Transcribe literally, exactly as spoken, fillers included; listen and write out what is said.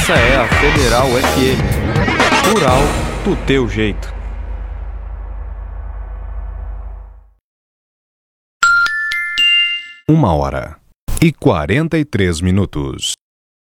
Essa é a Federal F M. Rural do teu jeito. Uma hora e quarenta e três minutos.